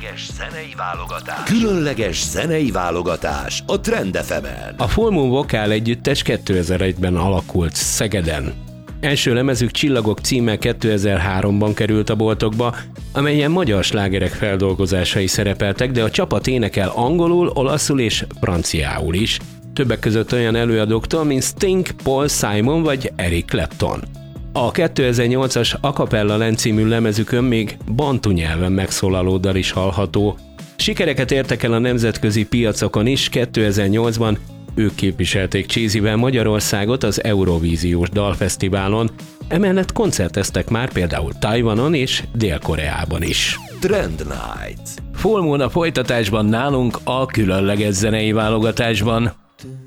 Különleges zenei válogatás a Trend FM-en. A Full Moon Vokál együttes 2001-ben alakult Szegeden. Első lemezük Csillagok címmel 2003-ban került a boltokba, amelyen magyar slágerek feldolgozásai szerepeltek, de a csapat énekel angolul, olaszul és franciául is. Többek között olyan előadóktól, mint Sting, Paul Simon vagy Eric Clapton. A 2008-as A Cappella Land című lemezükön még bantu nyelven megszólaló dal is hallható. Sikereket értek el a nemzetközi piacokon is, 2008-ban ők képviselték Cheesyvel Magyarországot az Eurovíziós Dalfesztiválon, emellett koncerteztek már például Tajvanon és Dél-Koreában is. Trend Night. Full Moon a folytatásban nálunk a különleges zenei válogatásban.